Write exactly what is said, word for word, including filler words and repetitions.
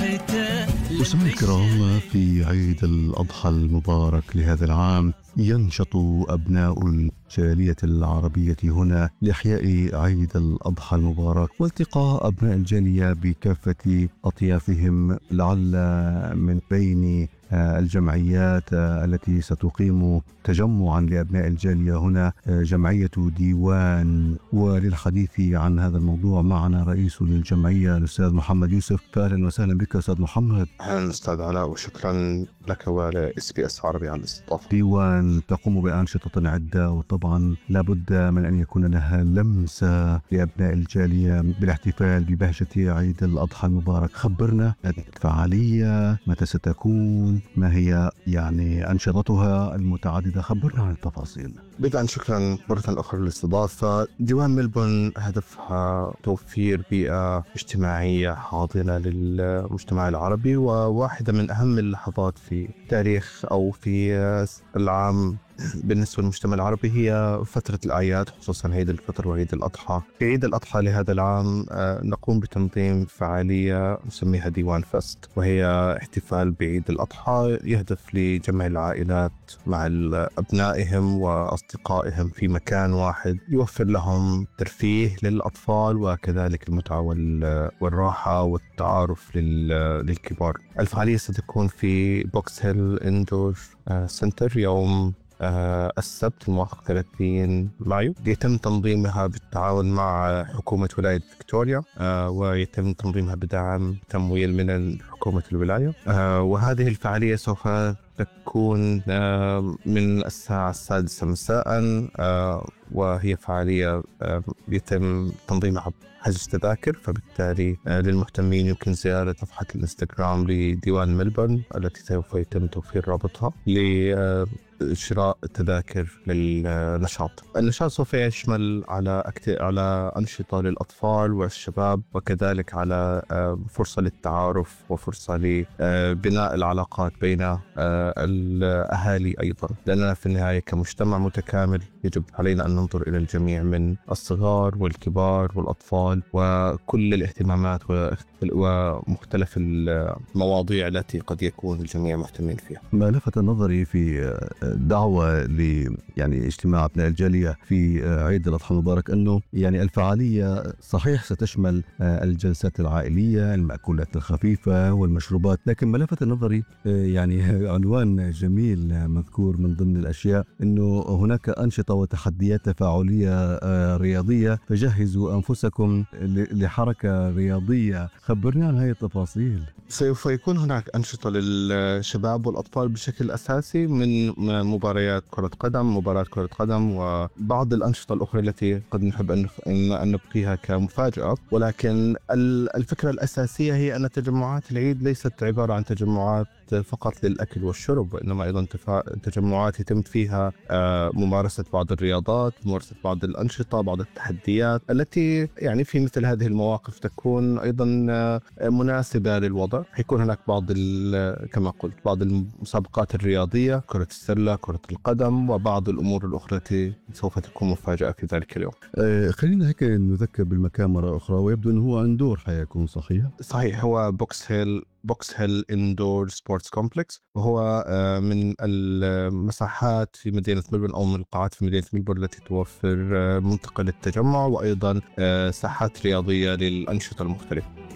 مستمعينا الكرام، في عيد الأضحى المبارك لهذا العام ينشط أبناء الجالية العربية هنا لإحياء عيد الأضحى المبارك والتقاء أبناء الجالية بكافة أطيافهم، لعل من بين الجمعيات التي ستقيم تجمعا لأبناء الجالية هنا جمعية ديوان. وللحديث عن هذا الموضوع معنا رئيس للجمعية الأستاذ محمد يوسف. فأهلا وسهلا بك أستاذ محمد. أهلا أستاذ علاء، وشكرا لك ول إس بي إس عربي على الاستضافة. ديوان تقوم بأنشطة عدة، وطبعا لابد من أن يكون لها لمسة لأبناء الجالية بالاحتفال ببهجة عيد الأضحى المبارك. خبرنا الفعالية، متى ستكون، ما هي يعني أنشطتها المتعددة؟ خبرنا عن التفاصيل. بدءا شكرا مرة أخرى للاستضافة. ديوان ملبورن هدفها توفير بيئة اجتماعية حاضنة للمجتمع العربي، وواحدة من أهم اللحظات في تاريخ أو في العام بالنسبة للمجتمع العربي هي فترة الأعياد، خصوصا عيد الفطر وعيد الأضحى. في عيد الأضحى لهذا العام نقوم بتنظيم فعالية نسميها ديوان فست، وهي احتفال بعيد الأضحى يهدف لجمع العائلات مع أبنائهم وأصدقائهم في مكان واحد، يوفر لهم ترفيه للأطفال وكذلك المتعة والراحة والتعارف للكبار. الفعالية ستكون في بوكس هيل إندور سنتر يوم آه السبت الموافق ثلاثين مايو. يتم تنظيمها بالتعاون مع حكومة ولاية فيكتوريا، آه ويتم تنظيمها بدعم تمويل من حكومة الولاية. آه وهذه الفعالية سوف تكون آه من الساعة السادسة مساء، آه وهي فعالية آه يتم تنظيمها حجز تذاكر، فبالتالي آه للمهتمين يمكن زيارة صفحة الانستغرام لديوان ملبورن التي سوف يتم توفير رابطها لشراء التذاكر للنشاط. النشاط سوف يشمل على أكت... على أنشطة للأطفال والشباب، وكذلك على آه فرصة للتعارف وفرصة لبناء العلاقات بين آه الأهالي أيضا، لأننا في النهاية كمجتمع متكامل يجب علينا أن ننظر إلى الجميع من الصغار والكبار والأطفال وكل الاهتمامات ومختلف المواضيع التي قد يكون الجميع مهتمين فيها. ما لفت نظري في دعوة ل يعني اجتماع أبناء الجالية في عيد الأضحى المبارك أنه يعني الفعالية صحيح ستشمل الجلسات العائلية، المأكولات الخفيفة والمشروبات، لكن ما لفت نظري يعني عنوان جميل مذكور من ضمن الأشياء أنه هناك أنشطة وتحديات تفاعلية رياضية، فجهزوا أنفسكم لحركة رياضية. خبرنا عن هذه التفاصيل. سوف يكون هناك أنشطة للشباب والأطفال بشكل أساسي، من مباريات كرة قدم، مباراة كرة قدم، وبعض الأنشطة الأخرى التي قد نحب أن نبقيها كمفاجأة. ولكن الفكرة الأساسية هي أن تجمعات العيد ليست عبارة عن تجمعات فقط للأكل والشرب، وإنما أيضا تجمعات يتم فيها ممارسة بعض الرياضات، ممارسة بعض الأنشطة، بعض التحديات التي يعني في مثل هذه المواقف تكون أيضا مناسبة للوضع. يكون هناك بعض كما قلت بعض المسابقات الرياضية، كرة السلة، كرة القدم، وبعض الأمور الأخرى التي سوف تكون مفاجأة في ذلك اليوم. آه خلينا هيك نذكر بالمكان مرة أخرى، ويبدو أنه هو اندور حيكون صحيح؟ صحيح، هو بوكس هيل بوكس هيل إندور سبورتس كومبلكس، وهو من المساحات في مدينة ملبورن أو من القاعات في مدينة ملبورن التي توفر منطقة للتجمع وأيضا ساحات رياضية للأنشطة المختلفة.